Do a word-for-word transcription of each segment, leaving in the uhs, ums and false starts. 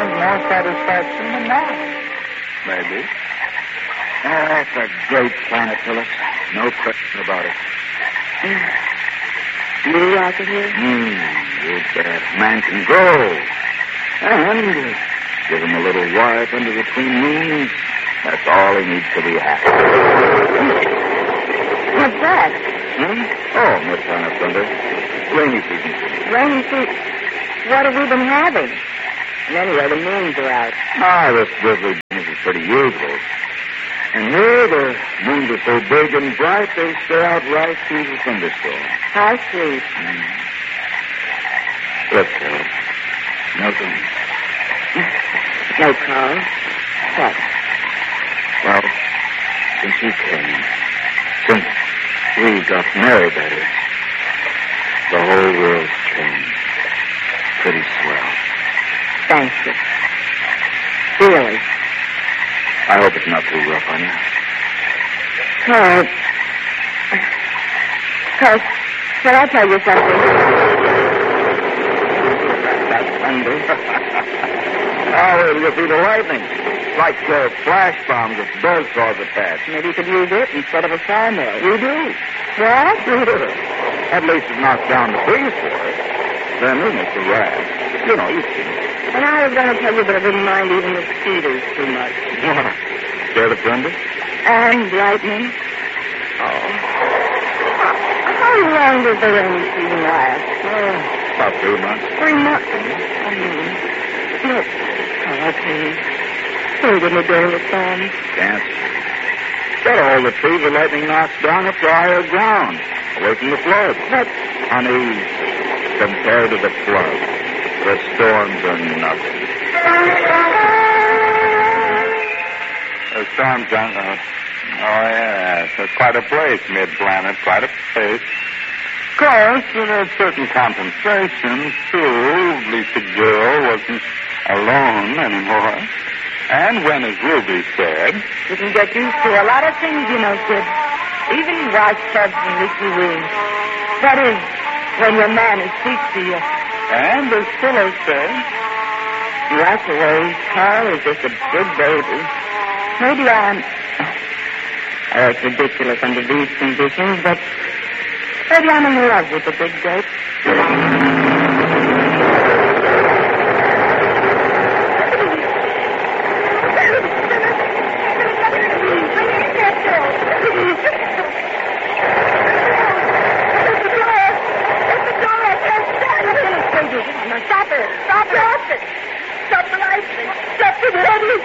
find more satisfaction than that. Maybe. Oh, that's a great planet, Phyllis. No question about it. You like it here? Hmm, you bet. Man can grow. And give him a little wife under the twin moons. That's all he needs to be happy. What's that? Hmm? Oh, no planet thunder. Rainy season. Rainy season. What have we been having? And anyway, the moons are out. Ah, this drizzly business is pretty usual. And here, the moons are so big and bright, they stay out right through the thunderstorm. How sweet. Mm. Look, Phyllis. Nothing. No, Carl. What? Well, since you came, since we got married, that is, the whole world's changed. Pretty swell. Thank you. Really? I hope it's not too rough on you. Carl. Carl, shall I tell you something? That's thunder. Oh, it'll just be the lightning. Like uh, flash bombs that does cause attacks. Maybe you could use it instead of a sawmill. We do. What? At least it knocks down the trees for us. Then we make the raft. You know, you've seen it. And I was going to tell you, but I didn't mind even the cedars too much. What? Scared of thunder? And lightning. Oh. How long does the rainy season last? Oh, about three months. Three months. I mean, look. Oh, please. Please give me during the storm. Can't. Got all the trees the lightning knocks down up to higher ground, away from the flood. But, honey, compared to the flood, the storms are nothing. The storms are... Uh, oh, yes. That's quite a place, mid-planet. Quite a place. Of course, with a certain compensation, too. At least the girl wasn't alone anymore. And when, as Ruby said... You can get used to a lot of things, you know, kid. Even washtubs and leaky wings. That is, when your man is sweet to you. And as Phyllis said... That's the way. Carl is just a big baby. Maybe I'm... Oh, it's ridiculous under these conditions, but maybe I'm in love with the big grape. Stop it! Stop it! Stop the lightning! Stop the lightning!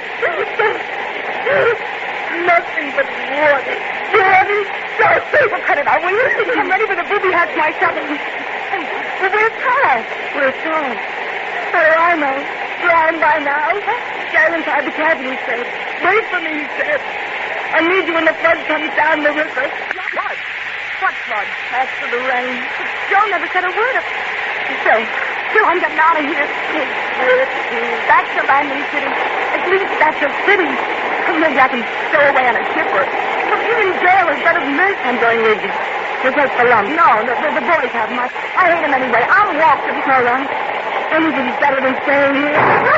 Nothing but water. Water! Stop it! Well, cut it out, will you? I'm ready for the booby hatch myself. Well, where's Carl? Where's Carl? How do I know? Drowned by now? Down inside the cabin, he said. Wait for me, he said. I need you when the flood comes down the river. What? What flood? After the rain. Joe never said a word of it. Say, Joe, I'm getting out of here. Back to Landing City. At least that's a city. Maybe I can stow away on a ship or... But you're in jail is better than this. I'm going with you. We'll take the lump. No, the, the, the boys have much. I hate them anyway. I'm walking. All right. Anything's better than staying here.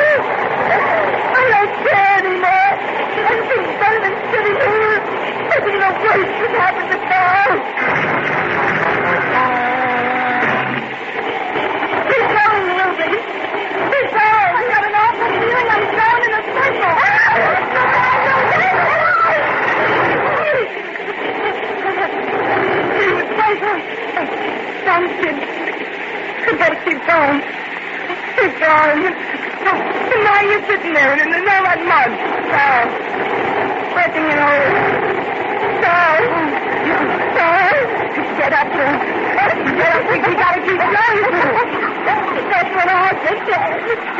I don't care anymore. Anything's better than sitting here. Taking the worst that happened to Carl. Keep going, Ruby. Keep going. I've got an awful feeling I'm going in a circle. Thanks, kid. You better keep going. Keep going. And now you're sitting there in all that mud. Carl. Breaking your hole. Carl. Carl. Get up, girl. Get up. We, we gotta keep going. That's what I just said.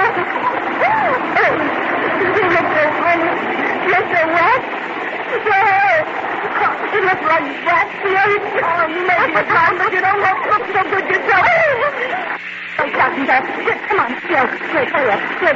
You look so funny. You're so wet. Carl. You look like that. Oh, maybe it's time, but you don't look, look so good yourself. Oh, Captain Jack. Come on. Yes, quick, hurry up. Quick.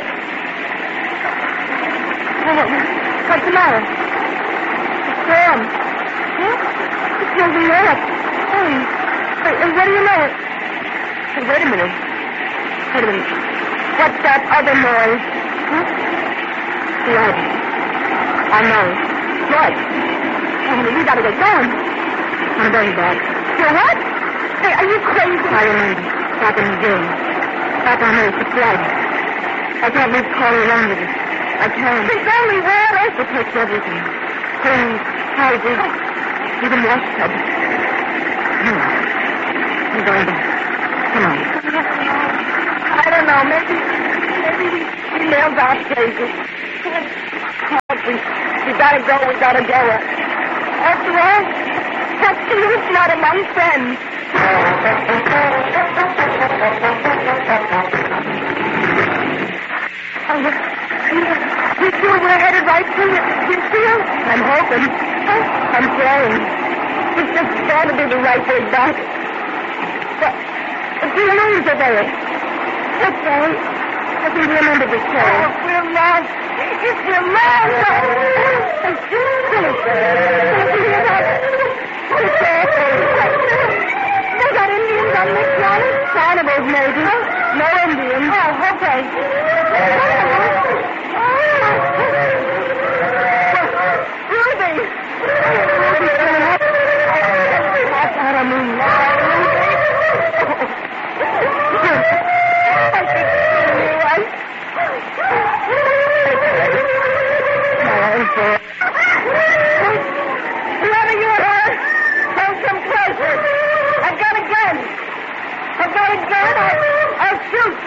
Oh, what's the matter? It's warm. Huh? It's moving up. Hey, hey, and what do you know? Hey, wait a minute. Wait a minute. What's that other noise? Huh? Blood. I know. Blood. Honey, we gotta get going. I'm going back. You're what? Hey, are you crazy? I remember. Back in the day. Back on Earth, it's blood. I can't leave Carl alone with it. I can't. He's only water. It takes everything. Clothes, houses, even wash tubs. No. I'm going back. Come on. I don't know. Maybe, maybe we, we nailed our places. We, we gotta go. We gotta go. After all, that's Steve's not among friends. Oh, you sure we're headed right to Winfield? I'm hoping. I'm praying. It's just got to be the right way back. But the remains are there. That's right. I can remember the story. Oh, we're lost. If we're lost. They got Indians on this planet? Cannibals, maybe. No Indians. Oh, okay. Ruby! Ruby, that's not a moon. I think you're right. Whoever you are, show some pleasure. I've got a gun. I've got a gun. I'll, I'll shoot.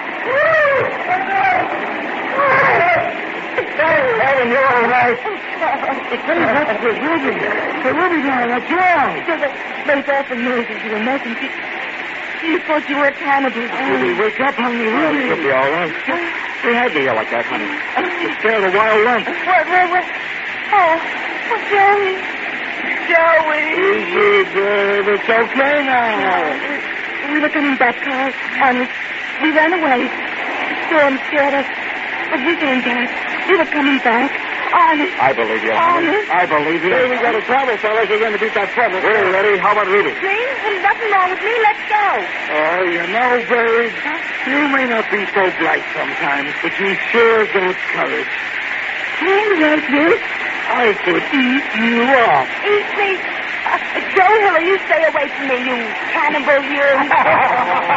Hey, you're all right. Hey, that's the Ruby. The Ruby guy, that's wrong. They often knows that you were making. She, she thought you were a cannibal. Ruby, wake up, honey. Ruby. You'll be all right. We had to yell like that, honey. You scared a wild lump. What, what, what? Oh, oh, Joey. Joey. Easy, babe. It's okay now. We were coming back, Carl. Honest. We ran away. Storm scared us. But we came back. We were coming back. Honest. I believe you, honey. Honest. I believe you. Hey, we got a trouble, fellas. We're going to beat that trouble. We're ready. How about Ruby? Green, there's nothing wrong with me. Let's go. Oh, you know, babe, you may not be so bright sometimes, but you sure got courage. Green, yes, yes. I could eat you up. Eat me. Uh, Joe Hiller, you stay away from me, you cannibal, you.